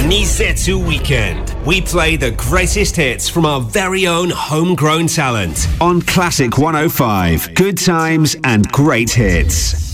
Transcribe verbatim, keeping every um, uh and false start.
Nisetsu Weekend. We play the greatest hits from our very own homegrown talent. On Classic one oh five, good times and great hits.